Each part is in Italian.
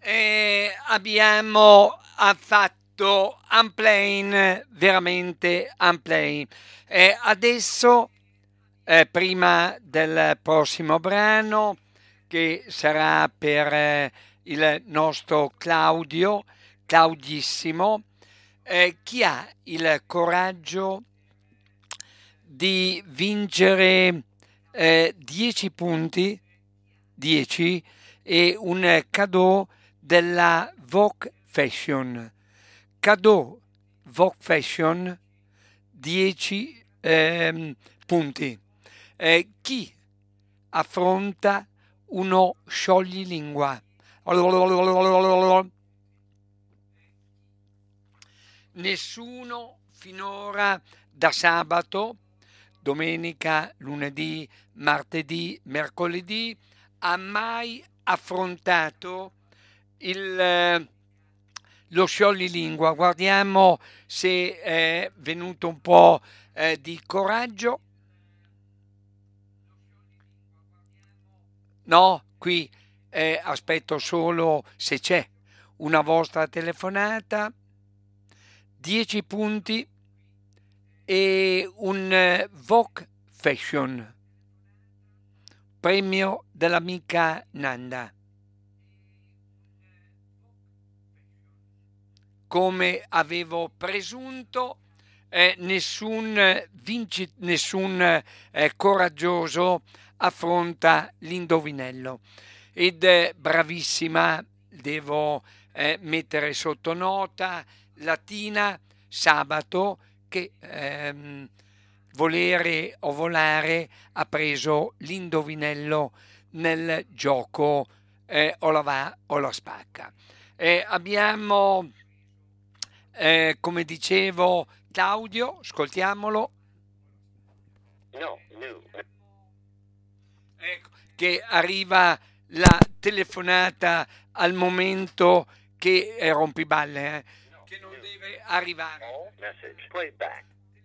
Abbiamo fatto unplane, veramente unplane. Adesso, prima del prossimo brano, che sarà per il nostro Claudissimo, chi ha il coraggio di vincere 10 punti, 10 e un cadeau della Vogue Fashion. Cadeau Vogue Fashion 10 punti. Chi affronta uno scioglilingua? Nessuno finora da sabato, domenica, lunedì, martedì, mercoledì ha mai affrontato lo scioglilingua. Guardiamo se è venuto un po' di coraggio. No, qui aspetto solo se c'è una vostra telefonata. 10 punti e un Vogue Fashion, premio dell'amica Nanda. Come avevo presunto, nessun coraggioso affronta l'indovinello. Ed bravissima, devo mettere sotto nota, Latina Sabato, che volere o volare ha preso l'indovinello nel gioco o la va o la spacca. Abbiamo, come dicevo, Claudio, ascoltiamolo. No, no. Ecco, che arriva la telefonata al momento che rompiballe, che non deve arrivare. No, message. Play back.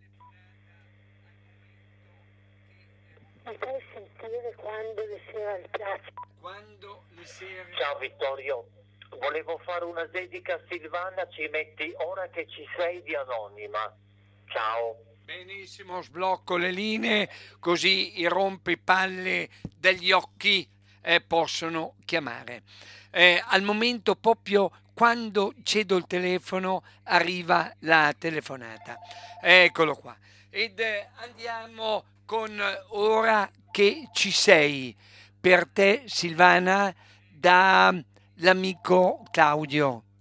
Mi fai sentire quando le sere piace. Quando le sere... Ciao Vittorio, volevo fare una dedica a Silvana, ci metti ora che ci sei di anonima. Ciao. Benissimo, sblocco le linee, così i rompipalle degli occhi possono chiamare. Al momento, proprio quando cedo il telefono, arriva la telefonata. Eccolo qua. Ed andiamo con Ora che ci sei. Per te, Silvana, da l'amico Claudio.